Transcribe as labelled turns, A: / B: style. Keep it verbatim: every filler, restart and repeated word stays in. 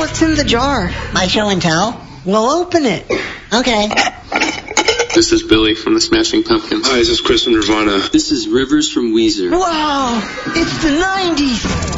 A: what's in the jar.
B: My show and tell?
A: Well, open it.
B: Okay.
C: This is Billy from the Smashing Pumpkins.
D: Hi, this is Chris from Nirvana.
C: This is Rivers from Weezer.
A: Wow, it's the nineties.